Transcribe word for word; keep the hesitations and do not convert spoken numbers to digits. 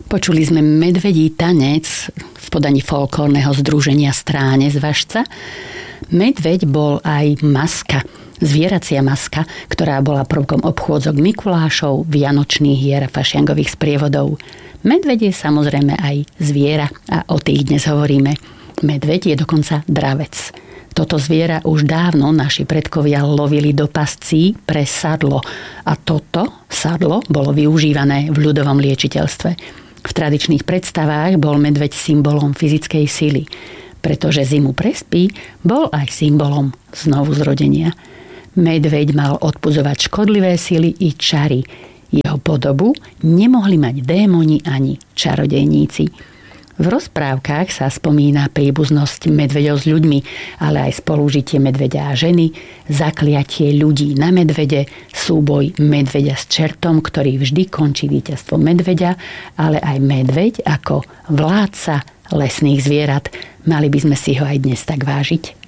Počuli sme Medvedí tanec v podaní folklórneho združenia Stráne z Važca. Medveď bol aj maska, zvieracia maska, ktorá bola prvkom obchôdzok Mikulášov, vianočných hier a fašiangových sprievodov. Medveď je samozrejme aj zviera a o tých dnes hovoríme. Medveď je dokonca dravec. Toto zviera už dávno naši predkovia lovili do pascí pre sadlo a toto sadlo bolo využívané v ľudovom liečiteľstve. V tradičných predstavách bol medveď symbolom fyzickej sily, pretože zimu prespí, bol aj symbolom znovu zrodenia. Medveď mal odpudzovať škodlivé sily i čary. Jeho podobu nemohli mať démoni ani čarodejníci. V rozprávkach sa spomína príbuznosť medveďov s ľuďmi, ale aj spolužitie medveďa a ženy, zakliatie ľudí na medvede, súboj medveďa s čertom, ktorý vždy končí víťazstvom medveďa, ale aj medveď ako vládca lesných zvierat. Mali by sme si ho aj dnes tak vážiť.